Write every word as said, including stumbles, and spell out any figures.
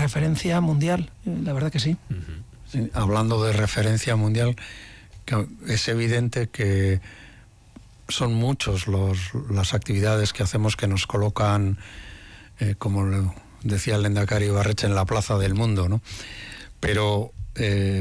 referencia mundial, la verdad que sí. Uh-huh. Sí, hablando de referencia mundial, que es evidente que son muchos los, las actividades que hacemos que nos colocan, eh, como decía el Lehendakari Ibarretxe, en la plaza del mundo, ¿no? Pero eh,